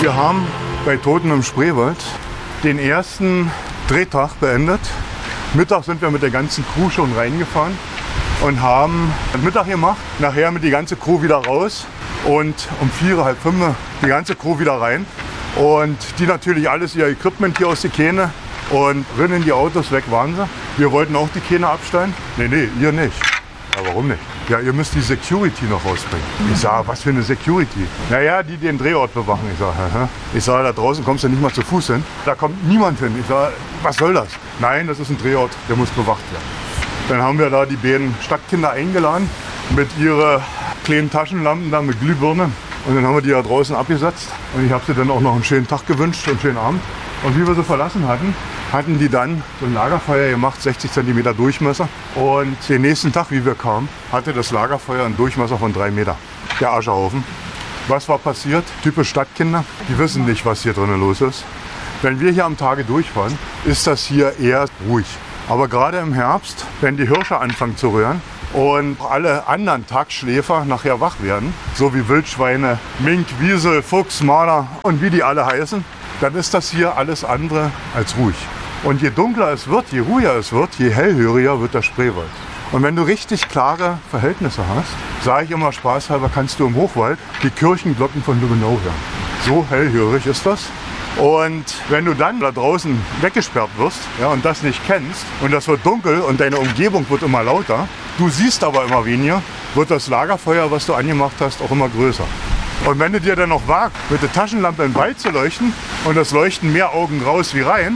Wir haben bei Toten im Spreewald den ersten Drehtag beendet. Mittag sind wir mit der ganzen Crew schon reingefahren und haben Mittag gemacht. Nachher mit die ganze Crew wieder raus und um 4, halb 5 die ganze Crew wieder rein. Und die natürlich alles ihr Equipment hier aus der Kähne und rinnen die Autos weg waren sie. Wir wollten auch die Kähne abstellen. Nee, ihr nicht. Ja, warum nicht? Ja, ihr müsst die Security noch rausbringen. Ich sage, was für eine Security? Naja, die den Drehort bewachen. Ich sage, da draußen kommst du nicht mal zu Fuß hin. Da kommt niemand hin. Ich sage, was soll das? Nein, das ist ein Drehort, der muss bewacht werden. Dann haben wir da die beiden Stadtkinder eingeladen mit ihren kleinen Taschenlampen da mit Glühbirne. Und dann haben wir die da draußen abgesetzt. Und ich habe sie dann auch noch einen schönen Tag gewünscht und einen schönen Abend. Und wie wir sie verlassen hatten, hatten die dann so ein Lagerfeuer gemacht, 60 cm Durchmesser. Und den nächsten Tag, wie wir kamen, hatte das Lagerfeuer einen Durchmesser von 3 Meter. Der Aschehaufen. Was war passiert? Typisch Stadtkinder, die wissen nicht, was hier drinnen los ist. Wenn wir hier am Tage durchfahren, ist das hier eher ruhig. Aber gerade im Herbst, wenn die Hirsche anfangen zu röhren und alle anderen Tagschläfer nachher wach werden, so wie Wildschweine, Mink, Wiesel, Fuchs, Marder und wie die alle heißen, dann ist das hier alles andere als ruhig. Und je dunkler es wird, je ruhiger es wird, je hellhöriger wird der Spreewald. Und wenn du richtig klare Verhältnisse hast, sage ich immer spaßhalber, kannst du im Hochwald die Kirchenglocken von Lübbenau hören. So hellhörig ist das. Und wenn du dann da draußen weggesperrt wirst, ja, und das nicht kennst und das wird dunkel und deine Umgebung wird immer lauter, du siehst aber immer weniger, wird das Lagerfeuer, was du angemacht hast, auch immer größer. Und wenn du dir dann noch wagst, mit der Taschenlampe im Wald zu leuchten und das leuchten mehr Augen raus wie rein,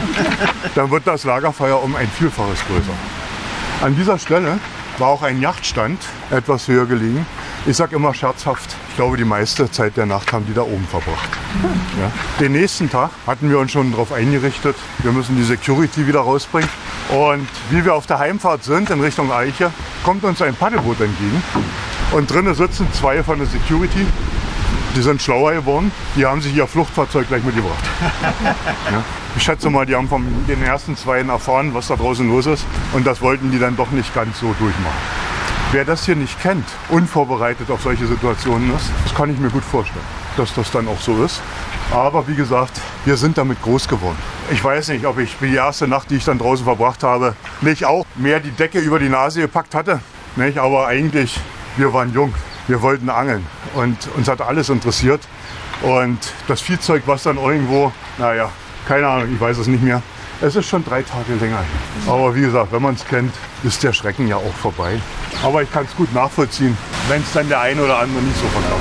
dann wird das Lagerfeuer um ein Vielfaches größer. An dieser Stelle war auch ein Yachtstand etwas höher gelegen. Ich sage immer scherzhaft, ich glaube, die meiste Zeit der Nacht haben die da oben verbracht. Ja. Den nächsten Tag hatten wir uns schon darauf eingerichtet, wir müssen die Security wieder rausbringen. Und wie wir auf der Heimfahrt sind in Richtung Eiche, kommt uns ein Paddelboot entgegen. Und drinnen sitzen 2 von der Security. Die sind schlauer geworden. Die haben sich ihr Fluchtfahrzeug gleich mitgebracht. Ja. Ich schätze mal, die haben von den ersten 2 erfahren, was da draußen los ist. Und das wollten die dann doch nicht ganz so durchmachen. Wer das hier nicht kennt, unvorbereitet auf solche Situationen ist, das kann ich mir gut vorstellen, dass das dann auch so ist. Aber wie gesagt, wir sind damit groß geworden. Ich weiß nicht, ob ich die erste Nacht, die ich dann draußen verbracht habe, nicht auch mehr die Decke über die Nase gepackt hatte. Nicht? Aber eigentlich, wir waren jung, wir wollten angeln und uns hat alles interessiert. Und das Viehzeug, was dann irgendwo, naja, keine Ahnung, ich weiß es nicht mehr. Es ist schon 3 Tage länger her. Aber wie gesagt, wenn man es kennt, ist der Schrecken ja auch vorbei. Aber ich kann es gut nachvollziehen, wenn es dann der eine oder andere nicht so verkauft.